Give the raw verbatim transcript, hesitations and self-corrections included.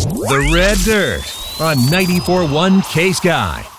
The Red Dirt on ninety-four point one K-Sky.